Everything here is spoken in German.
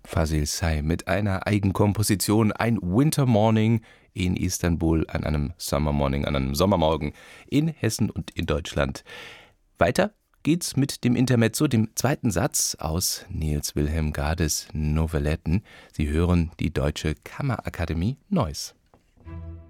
Fazil Say mit einer Eigenkomposition, ein Winter Morning in Istanbul an einem Summer Morning, an einem Sommermorgen in Hessen und in Deutschland. Weiter geht's mit dem Intermezzo, dem zweiten Satz aus Niels Wilhelm Gades Novelletten. Sie hören die Deutsche Kammerakademie Neuss.